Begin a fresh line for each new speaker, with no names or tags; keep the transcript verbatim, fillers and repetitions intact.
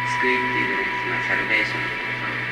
救いっていうね、まあ、サルベーション